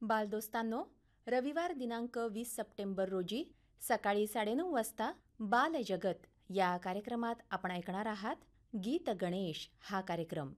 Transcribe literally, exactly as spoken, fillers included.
बालदोस्तांनो, रविवार दिनांक वीस सप्टेंबर रोजी सकाळी साडेनऊ वाजता बालजगत या कार्यक्रमात आपण ऐकणार आहात गीत गणेश हा कार्यक्रम.